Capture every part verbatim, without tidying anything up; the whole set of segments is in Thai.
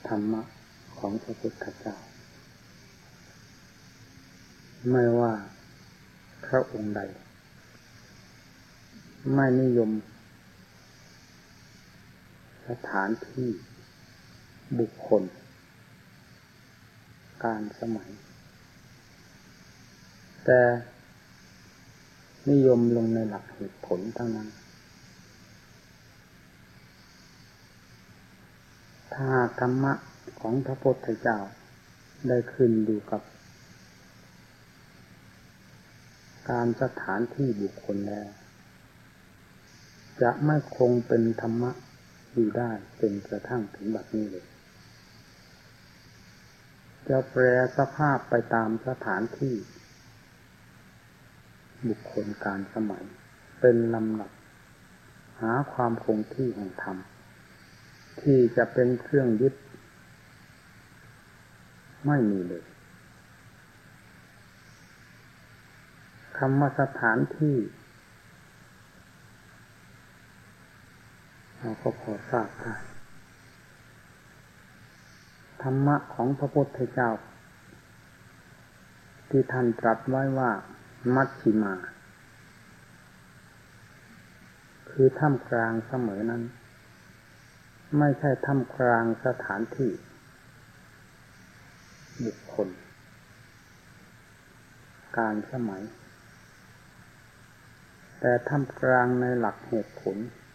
ธรรมะของพระพุทธเจ้าไม่ว่าพระองค์ใดไม่นิยมสถานที่บุคคลการสมัยแต่นิยมลงในหลักเหตุผลทั้งนั้นถ้าธรรมะของพระพุทธเจ้าได้ขึ้นอยู่กับการสถานที่บุคคลแล้วจะไม่คงเป็นธรรมะอยู่ได้จนกระทั่งถึงบัดนี้เลยจะแปรสภาพไปตามสถานที่บุคคลการสมัยเป็นลำดับหาความคงที่แห่งธรรมที่จะเป็นเครื่องยึดไม่มีเลยคำว่าสถานที่เราก็พอทราบได้ธรรมะของพระพุทธเจ้าที่ท่านตรัสไว้ว่ามัชฌิมาคือท่ามกลางเสมอนั้นไม่ใช่ท่ามกลางสถานที่บุคคลการสมัยแต่ท่ามกลางในหลักเหตุผล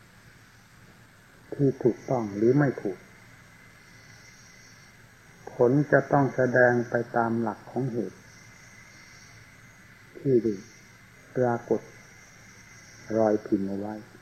ที่ถูกต้องหรือไม่ถูกผลจะต้องแสดงไปตามหลักของเหตุที่ได้ปรากฏรอยพิมพ์เอาไว้